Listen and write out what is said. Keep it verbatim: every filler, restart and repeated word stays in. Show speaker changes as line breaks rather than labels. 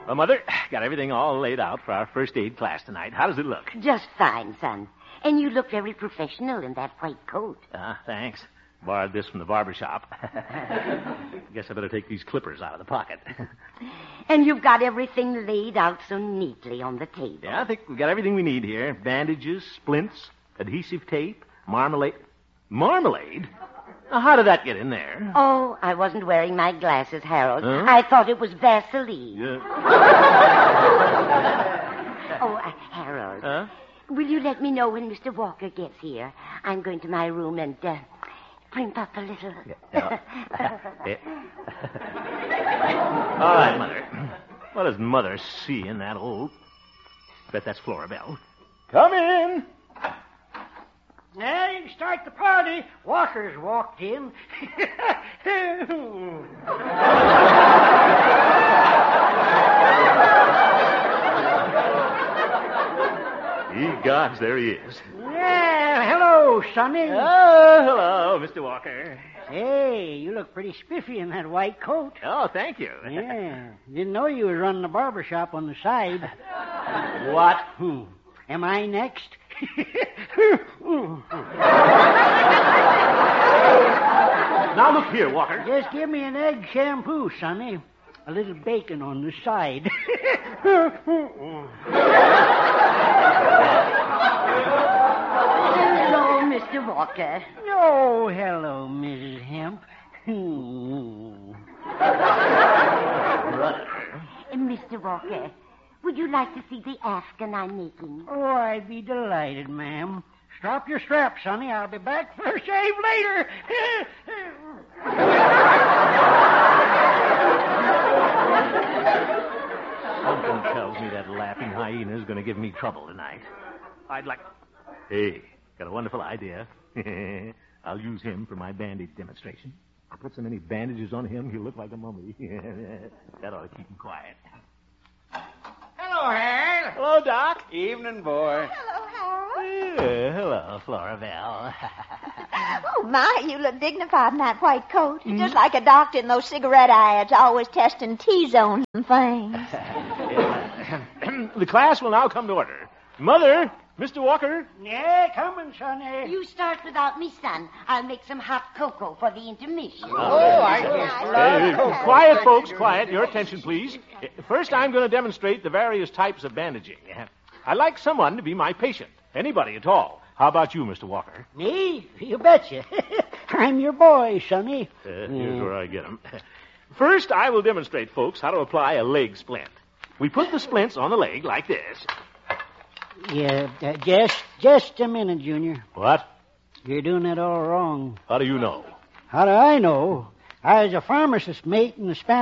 Well, Mother, got everything all laid out for our first aid class tonight. How does it look?
Just fine, son. And you look very professional in that white coat.
Ah, uh, thanks. Borrowed this from the barber shop. Guess I better take these clippers out of the pocket.
And you've got everything laid out so neatly on the table.
Yeah, I think we've got everything we need here. Bandages, splints, adhesive tape, marmalade. Marmalade? Now, how did that get in there?
Oh, I wasn't wearing my glasses, Harold.
Huh?
I thought it was Vaseline.
Yeah.
Oh, uh, Harold.
Huh?
Will you let me know when Mister Walker gets here? I'm going to my room and uh, primp up a little.
Yeah. Yeah. All right, Mother. What does Mother see in that old... Bet that's Florabelle. Come in.
Now you can start the party. Walker's walked in.
Ye gods, there he is.
Yeah, hello, Sonny.
Oh, hello, Mister Walker.
Hey, you look pretty spiffy in that white coat.
Oh, thank you.
Yeah, didn't know you was running a barber shop on the side.
What?
Hmm. Am I next?
Now look here, Walker.
Just give me an egg shampoo, Sonny. A little bacon on the side.
Hello, Mister Walker.
Oh, hello, Missus Hemp. Hmm.
Uh, Mister Walker, would you like to see the Afghan I'm making?
Oh, I'd be delighted, ma'am. Strap your strap, Sonny. I'll be back for a shave later.
Something tells me that laughing hyena is going to give me trouble tonight. I'd like... Hey, got a wonderful idea. I'll use him for my bandage demonstration. I'll put so many bandages on him, he'll look like a mummy. That ought to keep him quiet.
Hello, Harold.
Hello, Doc.
Evening, boy.
Hello, Harold.
Yeah, hello, Florabelle.
Oh, my, you look dignified in that white coat. You're just like a doctor in those cigarette ads, always testing T-zones and things.
The class will now come to order. Mother, Mister Walker.
Yeah, coming, Sonny.
You start without me, son. I'll make some hot cocoa for the intermission.
Oh, I just
Hey,
love
quiet, folks, quiet. Your attention, please. First, I'm going to demonstrate the various types of bandaging. I'd like someone to be my patient. Anybody at all. How about you, Mister Walker?
Me? You betcha. I'm your boy, Sonny.
Uh, here's where I get them. First, I will demonstrate, folks, how to apply a leg splint. We put the splints on the leg like this.
Yeah, uh, just, just a minute, Junior.
What?
You're doing that all wrong.
How do you know?
How do I know? I was a pharmacist mate in the Spanish